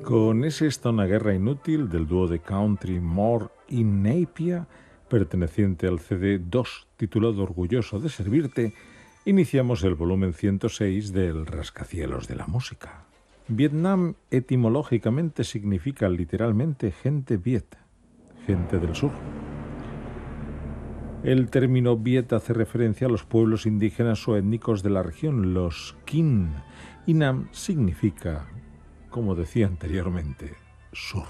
Con ese está una guerra inútil del dúo de country Moore y Napier, perteneciente al CD 2, titulado Orgulloso de servirte, iniciamos el volumen 106 del Rascacielos de la música. Vietnam etimológicamente significa literalmente gente viet, gente del sur. El término viet hace referencia a los pueblos indígenas o étnicos de la región, los Kin, y Nam significa, como decía anteriormente, sur.